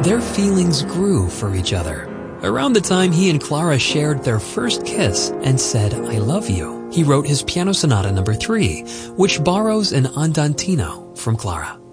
their feelings grew for each other. Around the time he and Clara shared their first kiss and said, "I love you," he wrote his Piano Sonata No. 3, which borrows an andantino from Clara.